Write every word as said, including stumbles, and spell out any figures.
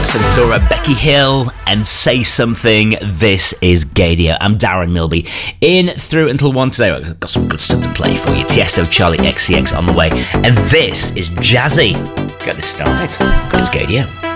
Santura, Becky Hill, and Say Something. This is Gaydio. I'm Darren Milby. In through until one today. I've got some good stuff to play for you. Tiesto, Charlie X C X on the way. And this is Jazzy. Get this started. It's Gaydio.